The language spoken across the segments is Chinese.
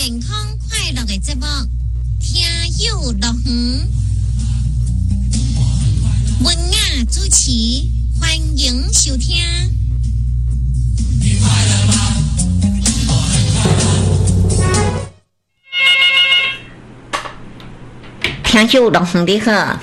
健康快乐的节目，听友乐园，文雅主持，欢迎收听。你快乐吗？我很快乐。听友乐园你好。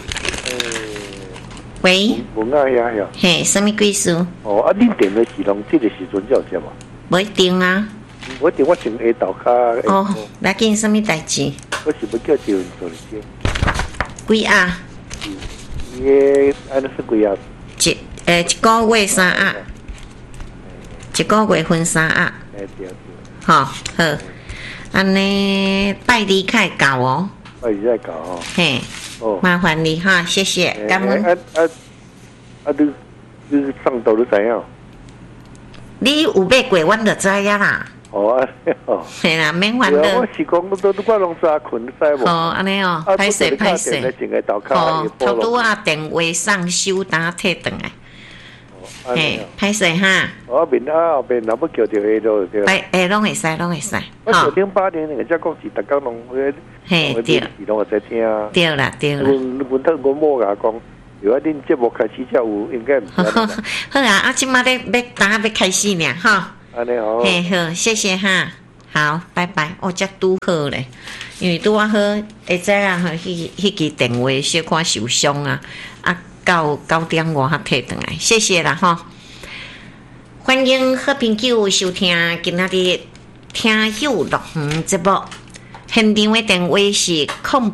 喂。 文雅呀。 嘿，什么鬼事？ 哦，啊，恁电的是拢这个时阵才有接嘛？ 不一定啊。 我定我前下豆卡。 哦，来紧什么代志？ 我是要叫赵云做的先。 几啊？ 伊个安尼是几啊？ 一个月3啊，一个月分3啊。 对对。 好，好，安尼拜你开搞哦。 拜你再搞哦。 嘿。哦。麻烦你哈，谢谢，感恩。 你上岛你知影？ 你有买过，阮就知影啦。 哦，哦。 嘿啦，免烦恼。 我是讲，我拢早困，你知无？ 哦，安尼哦，歹势歹势。哦，头拄啊电话送收单摕转来。嘿，歹势哈。 我明后边若要叫着下落对。 拢会使，拢会使。 我908年那个只讲是逐工拢嘿，对。 拢有在听。 对啦，对啦。 阮某甲讲。有啊，恁节目开始才有，应该唔知。 好啊，啊，即马要开始呢，哈。 安尼好。 嘿，好，谢谢哈，好，拜拜。哦，遮拄好咧，因为拄啊好，会知啊，迄支电话小可受伤啊，啊9点外才摕转来，谢谢啦哈。欢迎好朋友收听今仔日听友乐园节目，现场的电话是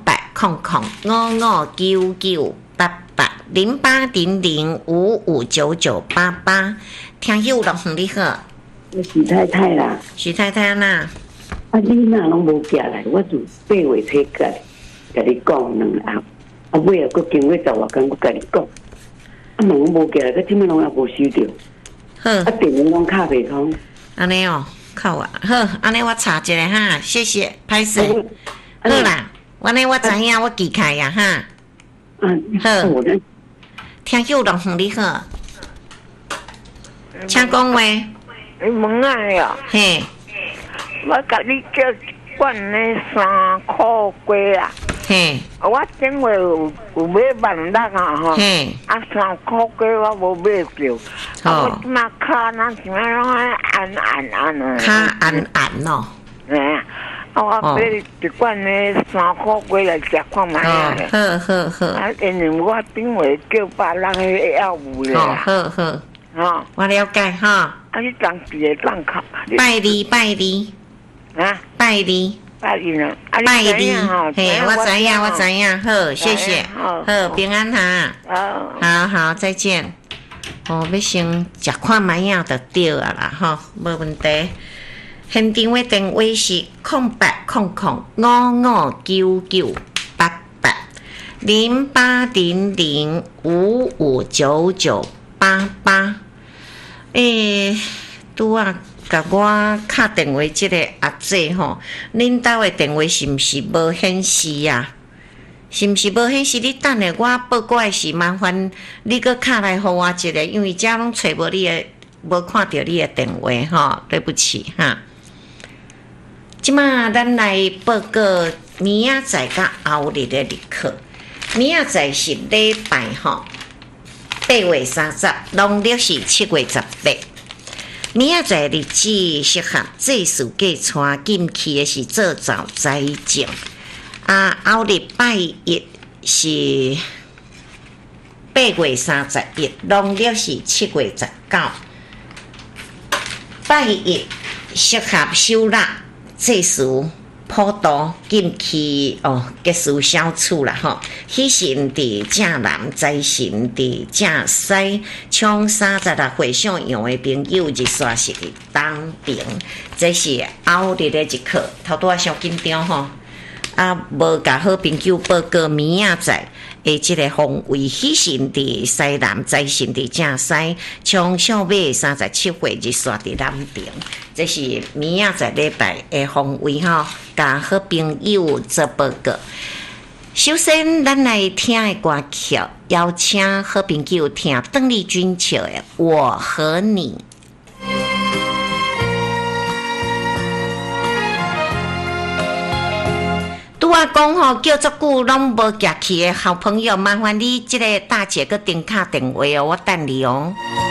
0800559988。0800559988，听友乐园你好， 许太太啦， 许太太啦， 啊，你哪拢无寄来，我就8月初甲你讲2盒，啊，尾啊，佫经过10外工，佫甲你讲，啊，问我无寄来，佮即摆拢也无收到， 好， 啊，电话拢敲袂通， 安尼哦，靠啊，好，安尼我查一下哈，谢谢，歹势，好啦，安尼我知影，我记开呀哈。好，听友乐园你好，请讲话。 你问啊呀？ 嘿， 我甲你叫罐的3块鸡啦。 嘿， 我顶回有买万六啊吼。 嘿， 啊3块鸡我无买着。我即马卡那什么拢按啊。 卡按咯。 哎。我买一罐的3块鸡来食看卖啊！ 好。 啊，因为我顶回叫800个要有咧。 好，我了解哈。 啊，你当时会当卡。 拜你。啊，拜你呢？ 拜你。嘿，我知影，好，谢谢，好，平安哈。好，再见。哦，要先食看卖啊，就对啊啦，吼，无问题。现场的电话是0800559988，拄啊，甲我敲电话即个阿姐吼，恁兜的电话是毋是无显示啊？是毋是无显示？你等下我报过来时，麻烦你搁敲来互我一下，因为遮拢找无你的，无看到你的电话吼，对不起哈。即马咱来报告明仔载甲后日的日课。明仔载是礼拜吼，8月30，农历是7月18。明仔载日子适合祭祀过川进去的是做灶斋种。啊，后日拜一是8月31，农历是7月19。拜一适合收纳。祭祀普渡进去哦，结束小处啦吼。喜神伫正南，财神伫正西，冲36回向用的朋友日刷是东平，这是后日的日课。头拄仔上紧张吼，啊，无甲好朋友报告明仔载。即个方位喜神伫西南，财神伫正西，冲小马37岁日刷伫南平。这是明仔载礼拜的方位吼，甲好朋友做报告。首先，咱来听的歌曲，邀请好朋友听邓丽君唱的《我和你》。 看讲吼，叫足久拢无夹去的好朋友，麻烦你这个大姐个顶卡电话哦，我等你哦。